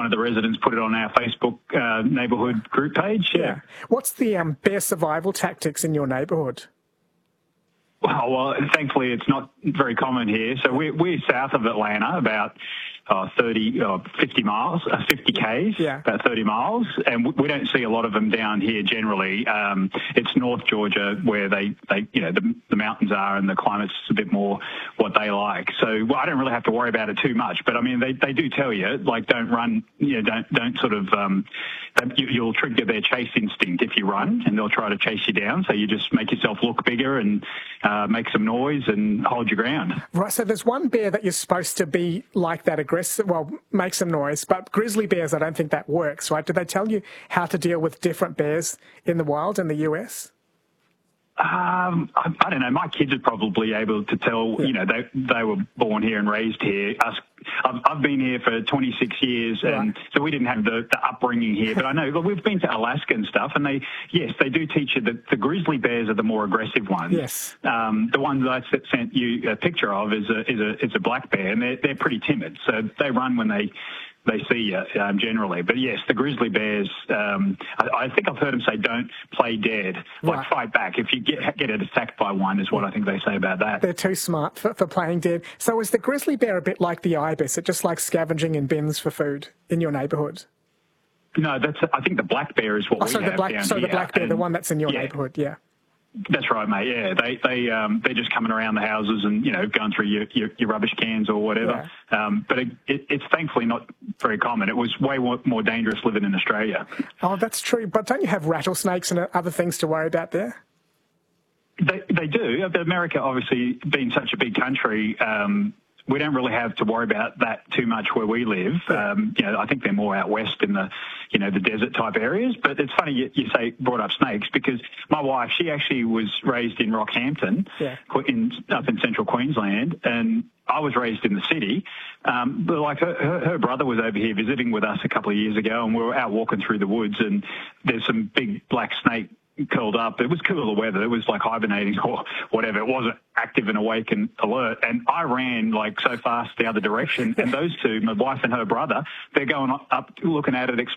one of the residents put it on our Facebook neighbourhood group page. Yeah. What's the bear survival tactics in your neighbourhood? Well, thankfully it's not very common here. So we're south of Atlanta, about 50 miles, 50 Ks, about 30 miles, and we don't see a lot of them down here generally. It's North Georgia where they the mountains are and the climate's a bit more what they like. So I don't really have to worry about it too much. But I mean, they do tell you, like, don't run, don't sort of, you'll trigger their chase instinct if you run, and they'll try to chase you down. So you just make yourself look bigger and make some noise and hold your ground. Right, so there's one bear that you're supposed to be like that aggressive, well, make some noise, but grizzly bears, I don't think that works, right? Do they tell you how to deal with different bears in the wild in the US? I don't know. My kids are probably able to tell, they were born here and raised here. I've been here for 26 years, and so we didn't have the upbringing here. But I know we've been to Alaska and stuff, and they do teach you that the grizzly bears are the more aggressive ones. Yes. The ones that I sent you a picture of is a black bear, and they're pretty timid, so they run when they see you generally. But yes, the grizzly bears, I think I've heard them say don't play dead, like fight back. If you get attacked by one is what I think they say about that. They're too smart for playing dead. So is the grizzly bear a bit like the ibis? It just likes scavenging in bins for food in your neighbourhood? No, I think the black bear is what we have down here. So the black bear, the one that's in your neighbourhood, That's right, mate. Yeah, they're just coming around the houses and going through your rubbish cans or whatever. But it's thankfully not very common. It was way more dangerous living in Australia. Oh, that's true. But don't you have rattlesnakes and other things to worry about there? They do. America, obviously, being such a big country, we don't really have to worry about that too much where we live. I think they're more out west in the desert type areas. But it's funny you brought up snakes, because my wife, she actually was raised in Rockhampton, up in central Queensland, and I was raised in the city. But like her brother was over here visiting with us a couple of years ago, and we were out walking through the woods, and there's some big black snake curled up. It was cooler weather. It was like hibernating or whatever. It wasn't active and awake and alert. And I ran like so fast the other direction. And those two, my wife and her brother, they're going up looking at it,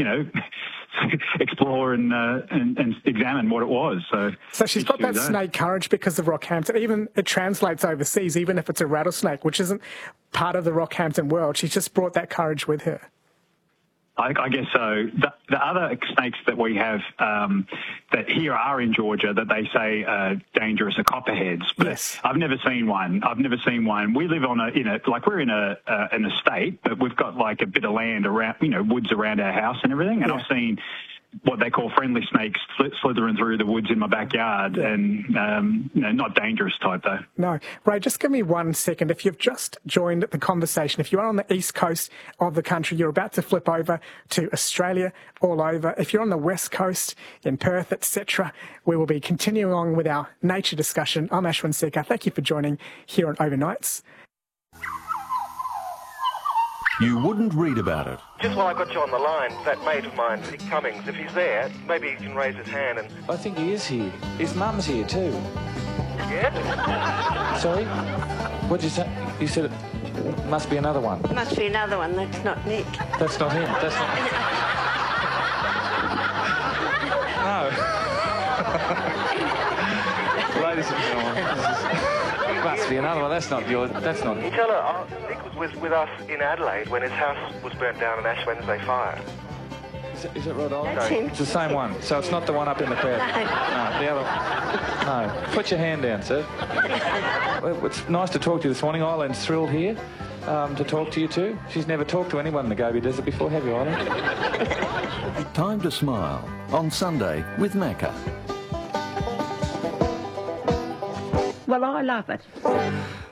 explore and examine what it was. So she's got that snake courage because of Rockhampton. Even it translates overseas, even if it's a rattlesnake, which isn't part of the Rockhampton world. She's just brought that courage with her. I guess so. The other snakes that we have that here are in Georgia that they say are dangerous are copperheads. But I've never seen one. We live on we're in an estate, but we've got like a bit of land around, woods around our house and everything. And I've seen what they call friendly snakes slithering through the woods in my backyard, and not dangerous type though. No. Ray, just give me 1 second. If you've just joined the conversation, if you are on the east coast of the country, you're about to flip over to Australia all over. If you're on the west coast, in Perth, etc., we will be continuing on with our nature discussion. I'm Ashwin Sekhar. Thank you for joining here on Overnights. You wouldn't read about it. Just while I got you on the line, that mate of mine, Nick Cummings, if he's there, maybe he can raise his hand and... I think he is here. His mum's here too. Yeah? Sorry? What'd you say? You said it must be another one. Must be another one. That's not Nick. That's not him. That's not... No. Ladies and gentlemen, must be another one. That's not yours. That's not... You tell her, Nick was with us in Adelaide when his house was burnt down in Ash Wednesday fire. Is it Rhode Island? That's him. It's the same one. So it's not the one up in the crowd. No, the other. No. Put your hand down, sir. Well, it's nice to talk to you this morning. Eileen's thrilled here to talk to you too. She's never talked to anyone in the Gobi Desert before, have you, Eileen? Time to Smile on Sunday with Macca. Well, I love it.